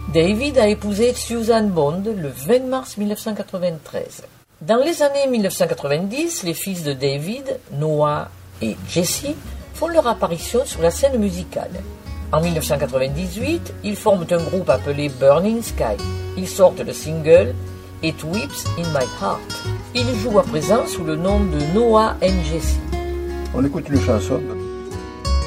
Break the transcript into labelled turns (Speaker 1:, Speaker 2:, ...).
Speaker 1: David a épousé Susan Bond le 20 mars 1993. Dans les années 1990, les fils de David, Noah et Jesse, font leur apparition sur la scène musicale. En 1998, ils forment un groupe appelé Burning Sky. Ils sortent le single It Weeps in My Heart. Ils jouent à présent sous le nom de Noah and Jesse.
Speaker 2: On écoute une chanson de